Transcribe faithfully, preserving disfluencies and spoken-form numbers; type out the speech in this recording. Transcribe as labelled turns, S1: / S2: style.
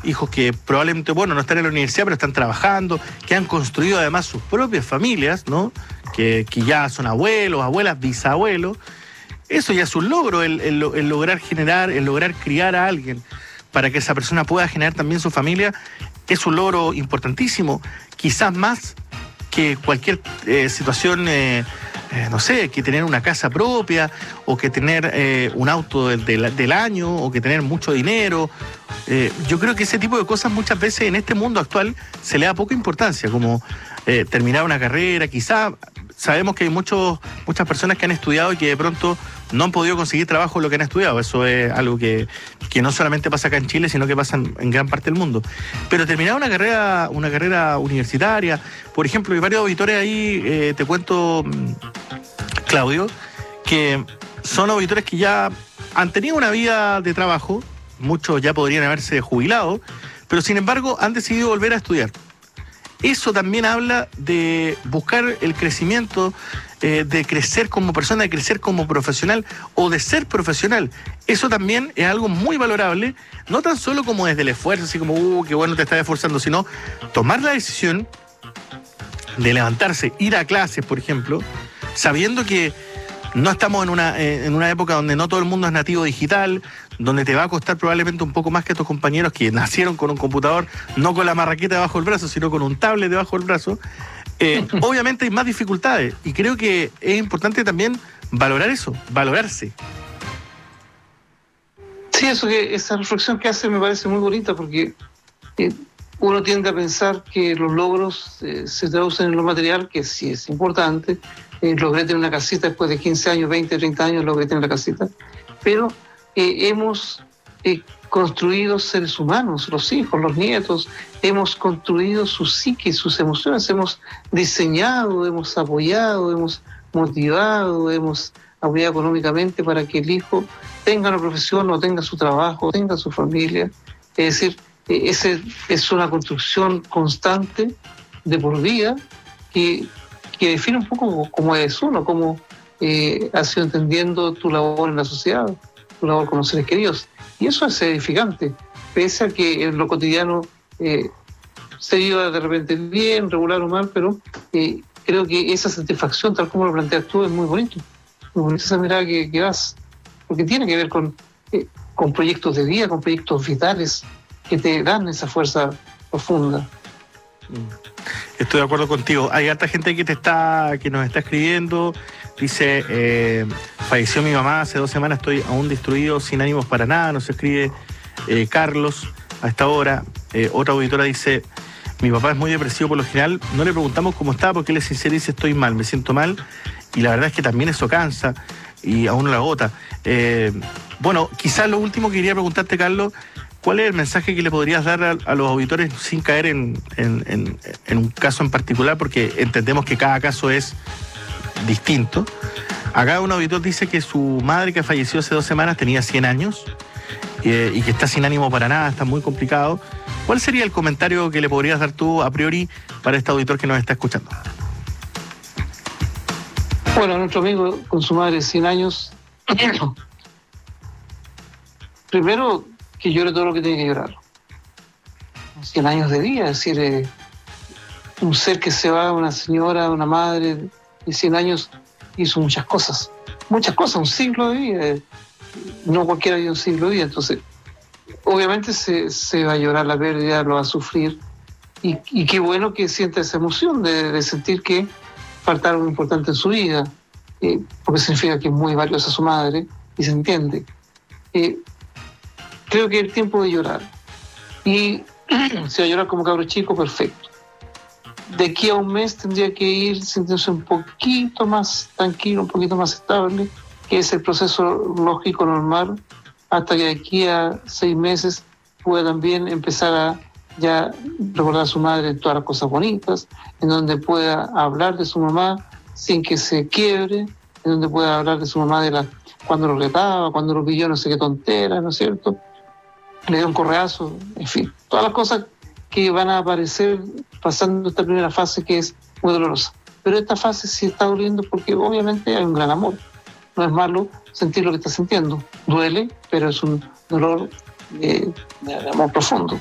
S1: hijos que probablemente, bueno, no están en la universidad, pero están trabajando, que han construido además sus propias familias, ¿no? Que, que ya son abuelos, abuelas, bisabuelos. Eso ya es un logro, el, el, el lograr generar, el lograr criar a alguien para que esa persona pueda generar también su familia, es un logro importantísimo, quizás más que cualquier eh, situación, eh, eh, no sé, que tener una casa propia, o que tener eh, un auto del, del, del año, o que tener mucho dinero. Eh, yo creo que ese tipo de cosas muchas veces en este mundo actual se le da poca importancia, como eh, terminar una carrera, quizás. Sabemos que hay muchos, muchas personas que han estudiado y que de pronto no han podido conseguir trabajo en lo que han estudiado. Eso es algo que, que no solamente pasa acá en Chile, sino que pasa en, en gran parte del mundo. Pero terminar una carrera, una carrera universitaria, por ejemplo, hay varios auditores ahí, eh, te cuento, Claudio, que son auditores que ya han tenido una vida de trabajo, muchos ya podrían haberse jubilado, pero sin embargo han decidido volver a estudiar. Eso también habla de buscar el crecimiento, eh, de crecer como persona, de crecer como profesional o de ser profesional. Eso también es algo muy valorable, no tan solo como desde el esfuerzo, así como, uh, qué bueno te estás esforzando, sino tomar la decisión de levantarse, ir a clases, por ejemplo, sabiendo que no estamos en una, eh, en una época donde no todo el mundo es nativo digital, donde te va a costar probablemente un poco más que tus compañeros que nacieron con un computador, no con la marraqueta debajo del brazo, sino con un tablet debajo del brazo. Eh, obviamente hay más dificultades y creo que es importante también valorar eso, valorarse.
S2: Sí, eso que esa reflexión que hace me parece muy bonita, porque eh, uno tiende a pensar que los logros eh, se traducen en lo material, que sí es importante. Eh, logré tener una casita después de quince años, veinte, treinta años, logré tener la casita, pero eh, hemos eh, construido seres humanos, los hijos, los nietos, hemos construido su psique, sus emociones, hemos diseñado, hemos apoyado, hemos motivado, hemos apoyado económicamente para que el hijo tenga una profesión o tenga su trabajo, tenga su familia. Es decir, eh, ese es una construcción constante de por vida que que define un poco cómo es uno, cómo eh, has ido entendiendo tu labor en la sociedad, tu labor con los seres queridos. Y eso es edificante, pese a que en lo cotidiano eh, se viva de repente bien, regular o mal, pero eh, creo que esa satisfacción, tal como lo planteas tú, es muy bonito. Muy bonita esa mirada que, que das, porque tiene que ver con, eh, con proyectos de vida, con proyectos vitales que te dan esa fuerza profunda.
S1: Estoy de acuerdo contigo. Hay harta gente que te está, que nos está escribiendo. Dice, eh, falleció mi mamá hace dos semanas, estoy aún destruido, sin ánimos para nada. Nos escribe eh, Carlos a esta hora. Eh, otra auditora dice, mi papá es muy depresivo por lo general. No le preguntamos cómo está porque él es sincero y dice, estoy mal, me siento mal. Y la verdad es que también eso cansa y a uno la agota. Eh, bueno, quizás lo último que quería preguntarte, Carlos, ¿cuál es el mensaje que le podrías dar a, a los auditores sin caer en, en, en, en un caso en particular? Porque entendemos que cada caso es distinto. Acá un auditor dice que su madre, que falleció hace dos semanas, tenía cien años eh, y que está sin ánimo para nada, está muy complicado. ¿Cuál sería el comentario que le podrías dar tú a priori para este auditor que nos está escuchando?
S2: Bueno, nuestro amigo con su madre de cien años, primero, que llore todo lo que tiene que llorar. cien años de vida, es decir, eh, un ser que se va, una señora, una madre de cien años, hizo muchas cosas, muchas cosas, un siglo de vida. Eh, no cualquiera vive un siglo de vida, entonces, obviamente se, se va a llorar la pérdida, lo va a sufrir, y, y qué bueno que sienta esa emoción de, de sentir que falta algo importante en su vida, eh, porque significa que es muy valiosa su madre, y se entiende. Eh, Creo que es el tiempo de llorar. Y si va a llorar como cabro chico, perfecto. De aquí a un mes tendría que ir sintiéndose un poquito más tranquilo, un poquito más estable, que es el proceso lógico normal, hasta que de aquí a seis meses pueda también empezar a ya recordar a su madre en todas las cosas bonitas, en donde pueda hablar de su mamá sin que se quiebre, en donde pueda hablar de su mamá de la, cuando lo retaba, cuando lo pilló no sé qué tontera, ¿no es cierto? Le dio un correazo, en fin, todas las cosas que van a aparecer pasando esta primera fase que es muy dolorosa. Pero esta fase sí está doliendo porque obviamente hay un gran amor. No es malo sentir lo que está sintiendo. Duele, pero es un dolor de, de amor profundo.